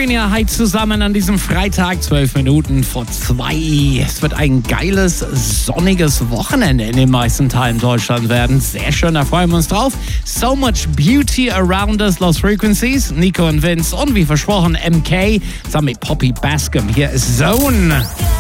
Sabrina Hyde zusammen an diesem Freitag, 12 Minuten vor 2. Es wird ein geiles, sonniges Wochenende in den meisten Teilen Deutschlands werden. Sehr schön, da freuen wir uns drauf. So much beauty around us, Lost Frequencies. Nico und Vince und wie versprochen MK zusammen mit Poppy Bascom. Hier ist Zone.